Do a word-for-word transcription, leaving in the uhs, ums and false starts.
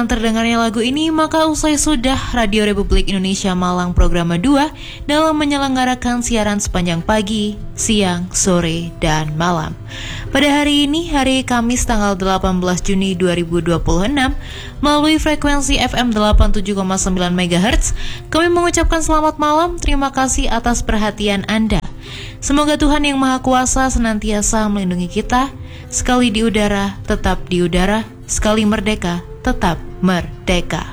Dengan terdengarnya lagu ini, maka usai sudah Radio Republik Indonesia Malang Programa dua dalam menyelenggarakan siaran sepanjang pagi, siang, sore, dan malam. Pada hari ini, hari Kamis tanggal delapan belas Juni dua ribu dua puluh enam, melalui frekuensi F M delapan puluh tujuh koma sembilan megahertz, kami mengucapkan selamat malam, terima kasih atas perhatian Anda. Semoga Tuhan Yang Maha Kuasa senantiasa melindungi kita, sekali di udara, tetap di udara, sekali merdeka, tetap merdeka.